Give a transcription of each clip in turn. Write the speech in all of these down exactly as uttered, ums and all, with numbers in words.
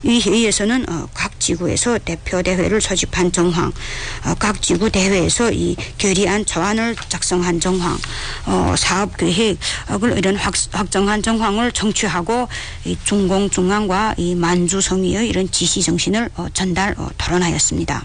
이 회의에서는 어, 각 지구에서 대표 대회를 소집한 정황, 어, 각 지구 대회에서 이 결의안 초안을 작성한 정황, 어, 사업 계획을 이런 확, 확정한 정황을 청취하고 이 중공 중앙과 이 만주 성위의 이런 지시 정신을 어, 전달 어, 토론하였습니다.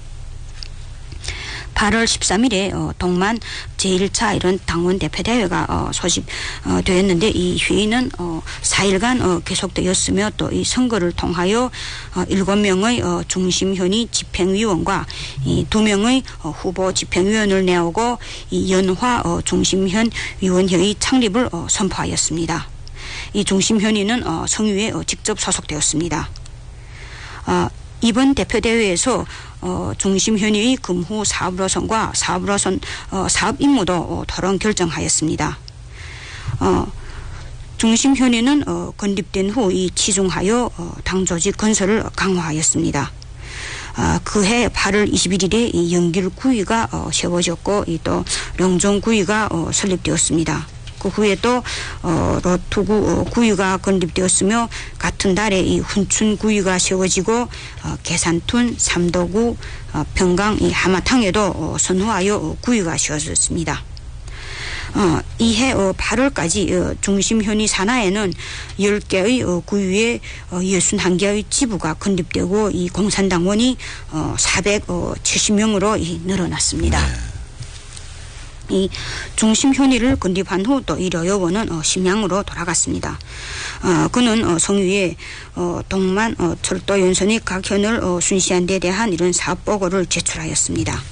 팔월 십삼일에 어, 동만 제일 차 이런 당원 대표 대회가 어, 소집되었는데 어, 이 회의는 어, 사일간 어, 계속되었으며 또 이 선거를 통하여 어, 일곱 명의 어, 중심현의 집행위원과 이 두 명의 어, 후보 집행위원을 내오고 이 연화 어, 중심현 위원회의 창립을 어, 선포하였습니다. 이 중심현의는 어, 성위에 어, 직접 소속되었습니다. 어, 이번 대표대회에서 어, 중심현의의 금후 사업로선과 사업로선 어, 사업 임무도 어, 토론 결정하였습니다. 어, 중심현의는 어, 건립된 후 이 치중하여 어, 당조직 건설을 강화하였습니다. 어, 그해 팔월 이십일일에 이 영길구의가 어, 세워졌고 이 또 령종구의가 어, 설립되었습니다. 그 후에 또 어, 로투구 어, 구의가 건립되었으며 같은 달에 이 훈춘구의가 세워지고 어, 계산툰, 삼도구, 어, 평강, 이 하마탕에도 어, 선후하여 어, 구의가 세워졌습니다. 어, 이해 어, 팔월까지 어, 중심현의 산하에는 열 개의 어, 구의에 어, 육십일 개의 지부가 건립되고 이 공산당원이 어, 사백칠십 명으로 이 늘어났습니다. 네. 이 중심현의를 건립한 후 또 이 려여원은 어, 심양으로 돌아갔습니다. 어, 그는 어, 성위에 어, 동만 어, 철도 연선의 각 현을 어, 순시한 데 대한 이런 사업 보고를 제출하였습니다.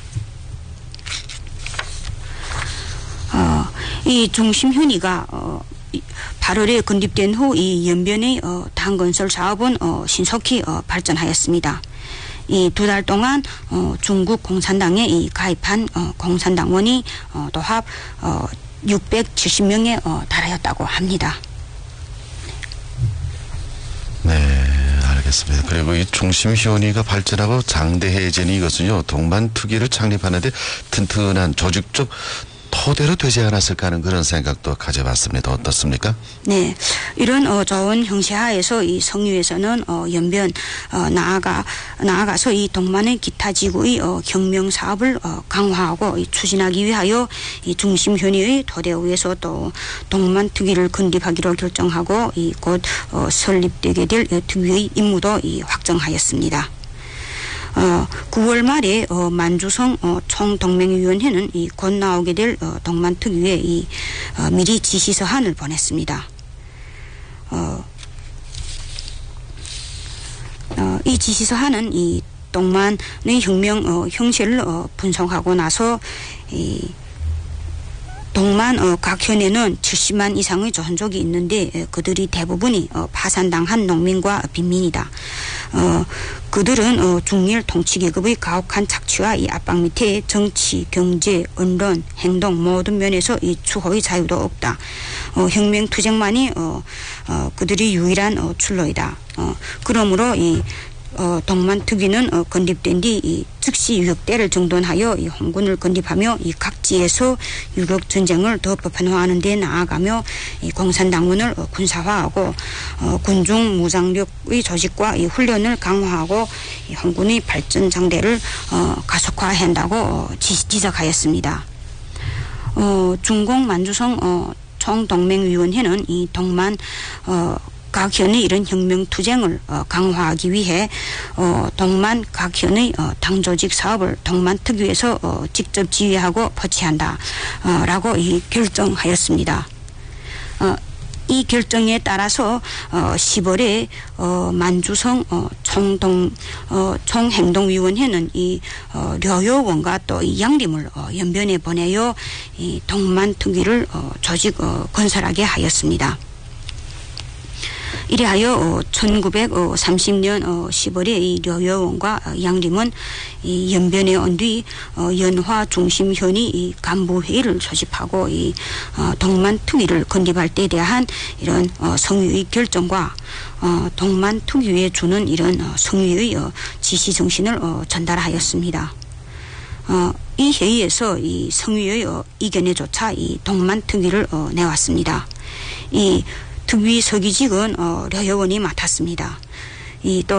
어, 이 중심현의가 어, 팔월에 건립된 후 이 연변의 어, 당건설 사업은 어, 신속히 어, 발전하였습니다. 이 두 달 동안 어, 중국 공산당에 이 가입한 어, 공산당원이 어, 도합 어, 육백칠십 명에 어, 달하였다고 합니다. 네, 알겠습니다. 그리고 이 중심현의가 발전하고 장대해제는 이것은요 동만투기를 창립하는데 튼튼한 조직적 토대로 되지 않았을까 하는 그런 생각도 가져봤습니다. 어떻습니까? 네, 이런 어, 좋은 형식하에서 이 성위에서는 어, 연변 어, 나아가 나아가서 이 동만의 기타 지구의 어, 혁명 사업을 어, 강화하고 이, 추진하기 위하여 이 중심현의의 토대 위에서 또 동만 특위를 건립하기로 결정하고 이 곧 어, 설립되게 될 특위의 임무도 이 확정하였습니다. 어, 구월 말에 어, 만주성 어, 총동맹위원회는 이 곧 나오게 될 어, 동만특위에 이 어, 미리 지시서한을 보냈습니다. 어, 어, 이 지시서한은 이 동만의 혁명 어, 형세를 어, 분석하고 나서 이 동만 어, 각 현에는 칠십만 이상의 조선족이 있는데 에, 그들이 대부분이 어, 파산당한 농민과 빈민이다. 어, 그들은 어, 중일 통치계급의 가혹한 착취와 이 압박 밑에 정치, 경제, 언론, 행동 모든 면에서 이 추호의 자유도 없다. 어, 혁명투쟁만이 어, 어, 그들이 유일한 어, 출로이다. 어, 그러므로 이 어, 동만특위는 어, 건립된 뒤 이 즉시 유격대를 정돈하여 이 홍군을 건립하며 이 각지에서 유격 전쟁을 더 보편화하는 데 나아가며 이 공산당원을 어, 군사화하고 어, 군중 무장력의 조직과 이 훈련을 강화하고 이 홍군의 발전 장대를 어, 가속화해야 한다고 어, 지, 지적하였습니다. 어, 중공 만주성 어, 총동맹위원회는 이 동만 어, 각 현의 이런 혁명 투쟁을 어, 강화하기 위해 어, 동만 각 현의 어, 당조직 사업을 동만특위에서 어, 직접 지휘하고 포치한다 어, 라고 이 결정하였습니다. 어, 이 결정에 따라서 어, 시월에 어, 만주성 어, 총동 어, 총행동위원회는 이 어, 려요원과 또 이 양림을 어, 연변에 보내어 이 동만특위를 어, 조직 어, 건설하게 하였습니다. 이래하여 어, 천구백삼십 년 어, 시월에 이 려여원과 어, 양림은 이 연변에 온 뒤 어, 연화 중심현의 이 간부회의를 소집하고 이 어, 동만특위를 건립할 때에 대한 이런 어, 성위의 결정과 어, 동만특위에 주는 이런 어, 성위의 어, 지시 정신을 어, 전달하였습니다. 어, 이 회의에서 이 성위의 어, 이견에조차 이 동만특위를 어, 내왔습니다. 이 특위 서기직은 어, 려여원이 맡았습니다. 이 또